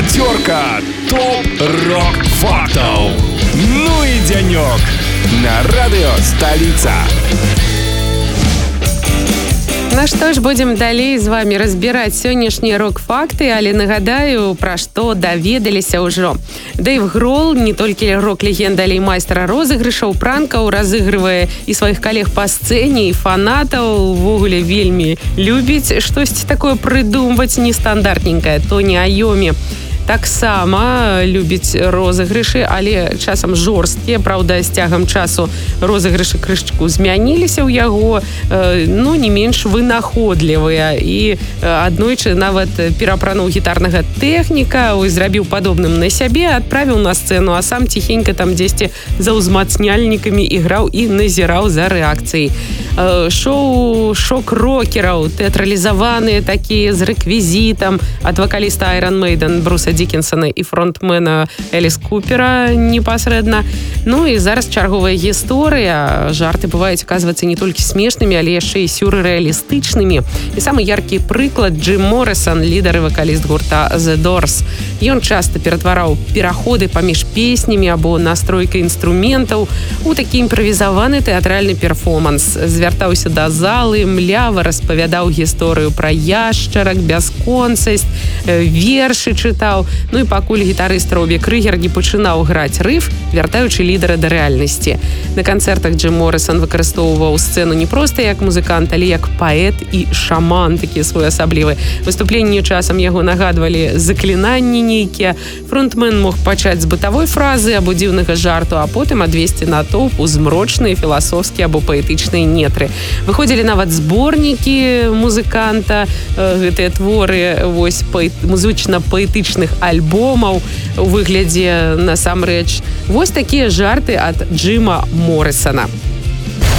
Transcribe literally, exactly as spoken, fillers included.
Пятерка топ-рок-фактов. Ну и денек на радио «Столица». Ну што ж, будзем далей з вами разбіраць сённяшнія рок-факты, але нагадаю, пра што даведаліся ўжо. Дэйв Грол, не толькі рок-легенда, але і майстар розыгрышаў, пранкаў, разыгрывае і сваіх калег па сцэне, і фанатаў, увогуле вельмі любіць штосьці такое прыдумваць нестандартненькае. Тоні Айомі таксама любіць розыгрышы, але часам жорсткія. Праўда, з цягам часу розыгрышы крышачку змяніліся ў яго, э, ну, не менш вынаходлівыя. І аднойчы нават перапрануў гітарнага тэхніка, зрабіў падобным на сябе, адправіў на сцэну, а сам ціхенька там дзесьці за ўзмацняльнікамі іграў і назіраў за рэакцыяй. Э, шоу шок-рокераў, тэатралізаваныя такія з рэквізітам ад вакаліста Iron Maiden Бруса Диккенсона і фронтмена Эліс Купера непасрэдна. Ну і зараз чарговая гісторыя. Жарты бываюць, аказваецца, не толькі смешнымі, але яшчэ і сюррэалістычнымі. І самы яркі прыклад — Джим Моррисон, лідар і вакаліст гурта The Doors. Ён часта ператвараў пераходы паміж песнямі або настройкай інструментаў у такі імправізаваны тэатральны перформанс. Звяртаўся да залы, млява распавядаў гісторыю пра яшчарак, бясконцасць, вершы чытаў. Ну і пакуль гітарыст Робі Крыгер не пачынаў граць рыф, вяртаючы лідара да рэальнасці. На канцэртах Джим Моррисон выкарыстоўваў сцэну не проста як музыкант, але як паэт і шаман такі своеасаблівы. Выступленні часам яго нагадвалі заклінанні нейкія. Фронтмен мог пачаць з бытавой фразы або дзіўнага жарту, а потым адвесці натоўп у змрочныя філасофскія або паэтычныя нетры. Выходзілі нават зборнікі музыканта, гэтыя творы вось музычна-паэтычных альбомаў у выглядзе насамрэч. Вось такія жарты ад Джима Моррисона.